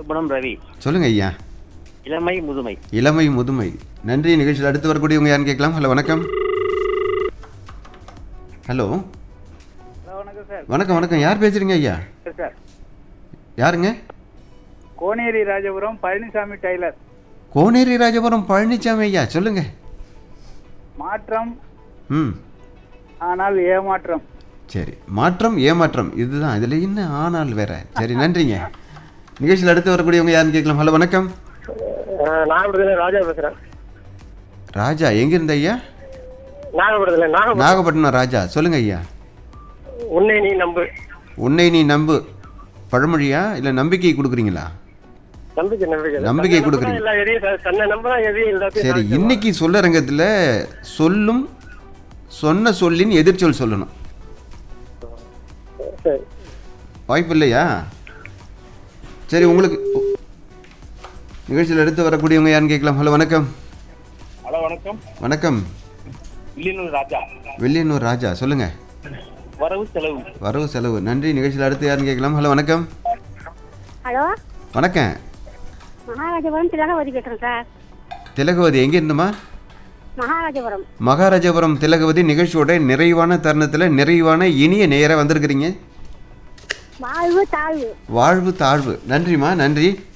சுப்பனம் ரவி. சொல்லுங்க ஐயா. இளமை முதுமை. இளமை முதுமை. நன்றி. நிகழ்ச்சியில் அடுத்து வரக்கூடியவங்க யாருன்னு கேட்கலாம். ஹலோ வணக்கம். ஹலோ வணக்கம் சார். வணக்கம் வணக்கம். யார் பேசுறீங்க ஐயா? சார் யாருங்க? கோனேரி ராஜபுரம் பழனிசாமி டெய்லர். கோனேரி ராஜபுரம் பழனிசாமி ஐயா, சொல்லுங்க. மாற்றம் ம் ஆனால் ஏமாற்றம். சரி, மாற்றம் ஏமாற்றம் இதுதான். இதில் என்ன ஆனால் வேற. சரி, நன்றிங்க. நிகழ்ச்சியில் அடுத்து வரக்கூடியவங்க யாருன்னு கேட்கலாம். ஹலோ வணக்கம். நாகப்பட்டினத்துல ராஜா பேசுறேன். ராஜா எங்கிருந்த ஐயா? நாகப்பட்டினத்துல நாகப்பட்டினம் ராஜா, சொல்லுங்க ஐயா. உன்னை நீ நம்பு. உன்னை நீ நம்பு பழமொழியா இல்லை நம்பிக்கை கொடுக்குறீங்களா? நம்பிக்கை கொடுக்குறீங்க. சரி, இன்னைக்கு சொல்லரங்கத்தில் சொல்லும் சொன்ன சொல்லின் எதிர்ச்சொல் சொல்லணும். வாய்ப்பு இல்லையா? சரி, உங்களுக்கு நிகழ்ச்சியில் அடுத்து வரக்கூடியவங்க யாருன்னு கேட்கலாம். ஹலோ வணக்கம். ஹலோ வணக்கம். வணக்கம். வில்லியனூர் ராஜா. வில்லியனூர் ராஜா, சொல்லுங்க. வரவு செலவு. வரவு செலவு. நன்றி. நிகழ்ச்சியில் அடுத்து யாருன்னு கேட்கலாம். ஹலோ வணக்கம். ஹலோ வணக்கம். மகாராஜபுரம் திலகவதி பேசுறேன் சார். திலகவதி எங்க இருந்துமா? மகாராஜபுரம். மகாராஜபுரம் திலகவதி, நிகழ்ச்சியோட நிறைவான தருணத்தில் நிறைவான இனிய நேரம் வந்திருக்கிறீங்க. வாழ்வு தாழ்வு. வாழ்வு தாழ்வு. நன்றிம்மா, நன்றி.